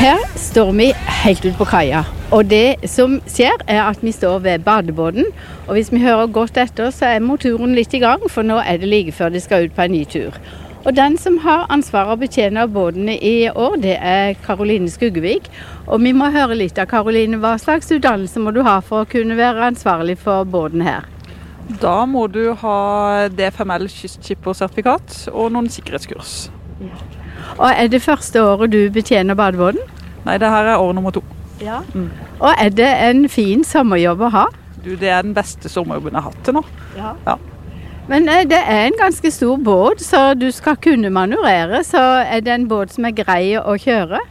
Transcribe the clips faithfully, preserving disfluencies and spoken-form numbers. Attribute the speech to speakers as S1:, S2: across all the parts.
S1: Her står vi helt ut på kaia, og det som skjer er at vi står ved badebåten, og hvis vi hører godt etter så er motoren litt i gang, for nå er det like før de skal ut på en ny tur. Og den som har ansvaret å betjene båtene i år, det er Karoline Skuggevik, og vi må høre litt av Karoline, hva slags utdannelse må du ha for å kunne være ansvarlig for båten her?
S2: Da må du ha D F M L kystskippersertifikat og noen sikkerhetskurs.
S1: Ja. Og er det første året du betjener badebåten?
S2: Nei, det her er år nummer to.
S1: Ja. Mm. Og er det en fin sommerjobb å ha?
S2: Du, det er den beste sommerjobben jeg har hatt til nå.
S1: Ja.
S2: Ja.
S1: Men det er en ganske stor båt, så du skal kunne manøvrere, så er det en båt som er grei å kjøre?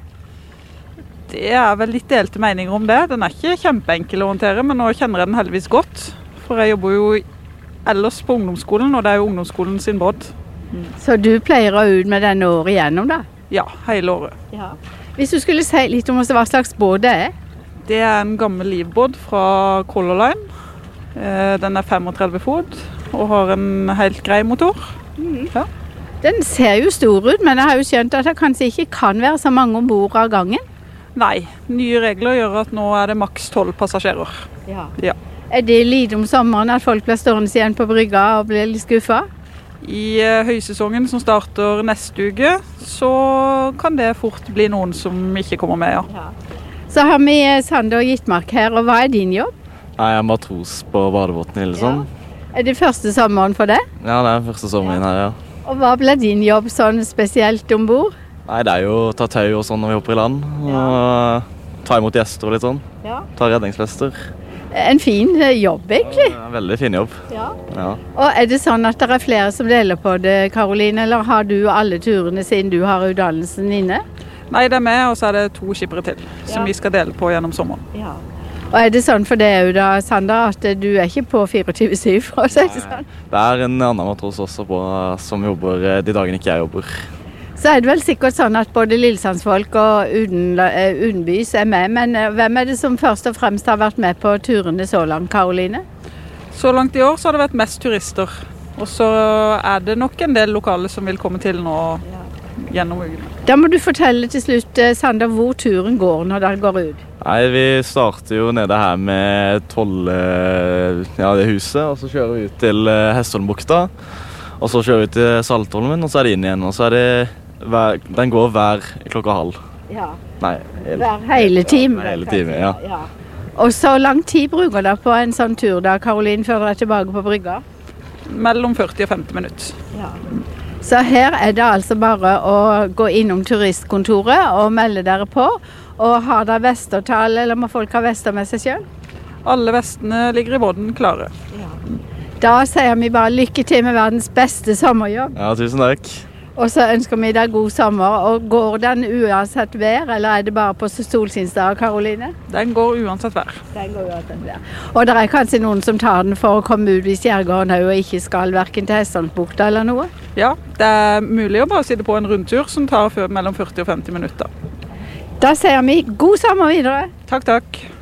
S2: Det er vel litt delte meninger om det. Den er ikke kjempeenkel å håndtere, men nå kjenner jeg den heldigvis godt. For jeg jobber jo ellers på ungdomsskolen, og det er jo ungdomsskolen sin båt.
S1: Mm. Så du pleier å ut med denne året igjennom da?
S2: Ja, hele året.
S1: Ja. Hvis du skulle si litt om hva slags båt det er?
S2: Det er en gammel livbåt fra Color Line. Den er femogtredve fot og har en helt grei motor.
S1: Mm.
S2: Ja.
S1: Den ser jo stor ut, men jeg har jo skjønt at det kanskje ikke kan være så mange ombord av gangen?
S2: Nei, nye regler gjør at nå er det maks tolv passasjerer.
S1: Ja.
S2: Ja.
S1: Er det lite om sommeren at folk blir stående igjen på brygga og blir litt skuffet?
S2: I høysesongen som starter neste uke, så kan det fort bli noen som ikke kommer med, ja.
S1: Ja. Så har vi Sander Gittmark her, og hva er din jobb?
S3: Jeg er matros på badebåten i Lillesand.
S1: Ja. Er det første sommeren for deg?
S3: Ja, det er første sommeren her, ja.
S1: Og hva blir din jobb sånn spesielt ombord?
S3: Nei, det er jo å ta tau og sånn når vi hopper i land,
S1: Ja.
S3: og ta imot gjester og litt sånn.
S1: Ja.
S3: Ta redningsvester.
S1: En fin jobb, egentlig.
S3: Ja, en veldig fin jobb.
S1: Ja.
S3: Ja.
S1: Og er det sånn at det er flere som deler på det, Karoline, eller har du alle turene siden du har utdannelsen inne?
S2: Nei, det er meg, og så er det to skippere til, som
S1: Ja.
S2: vi skal dele på gjennom sommeren.
S1: Ja. Og er det sånn for deg da, Sander, at du er ikke på fireogtyve syv, for å si det sånn?
S3: Det er en annen matros også på, som jobber de dagene ikke jeg jobber.
S1: Så er det vel sikkert sånn at både Lillesandsfolk og uden, uh, utenbys er med, men uh, hvem er det som først og fremst har vært med på turene så langt, Karoline?
S2: Så langt i år så har det vært mest turister, og så er det nok en del lokale som vil komme til nå gjennom uken.
S1: Da må du fortelle til slutt, uh, Sander, hvor turen går når den går ut.
S3: Nei, vi starter jo nede her med Tolle, ja, det huset, og så kjører vi ut til uh, Hestholmbukta, og så kjører vi til Saltholmen, og så er det inn igjen, og så er det Hver, den går hver klokka halv.
S1: Ja.
S3: Nei, hele,
S1: Hver hele time.
S3: Ja, hele time, ja.
S1: ja. Og så lang tid bruker dere på en sånn tur da, Karoline, før dere er tilbake på brygga?
S2: Mellom førti og femti minutter.
S1: Ja. Så her er det altså bare å gå innom turistkontoret og melde dere på. Og har dere vestertall, eller må folk ha vester med seg selv?
S2: Alle vestene ligger i båten klare.
S1: Ja. Da sier vi bare lykke til med verdens beste sommerjobb.
S3: Ja, tusen takk.
S1: Og så ønsker vi deg god sommer. Og går den uansett vær, eller er det bare på solskinnsdager, Karoline?
S2: Den går uansett vær.
S1: Den går uansett vær. Og det er kanskje noen som tar den for å komme ut hvis Gjergården og ikke skal hverken til Hestholmbukta eller noe?
S2: Ja, det er mulig å bare sitte på en rundtur som tar mellom førti og femti minutter.
S1: Da sier vi god sommer videre.
S2: Takk, takk.